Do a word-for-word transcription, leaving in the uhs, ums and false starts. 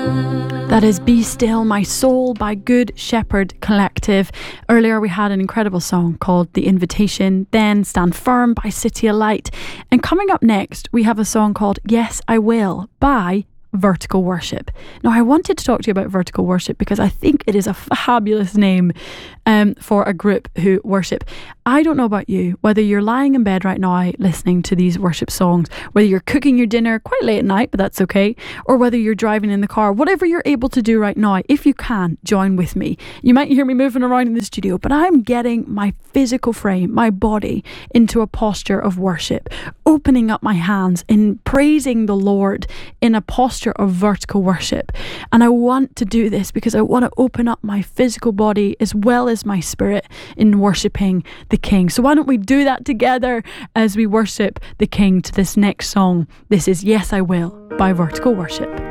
That is Be Still My Soul by Good Shepherd Collective. Earlier we had an incredible song called The Invitation, then Stand Firm by City of Light. And coming up next, we have a song called Yes I Will by Vertical Worship. Now, I wanted to talk to you about Vertical Worship because I think it is a fabulous name um, for a group who worship. I don't know about you, whether you're lying in bed right now listening to these worship songs, whether you're cooking your dinner quite late at night, but that's okay, or whether you're driving in the car, whatever you're able to do right now, if you can, join with me. You might hear me moving around in the studio, but I'm getting my physical frame, my body, into a posture of worship, opening up my hands and praising the Lord in a posture of vertical worship. And I want to do this because I want to open up my physical body as well as my spirit in worshipping the King. So why don't we do that together as we worship the King to this next song? This is Yes I Will by Vertical Worship.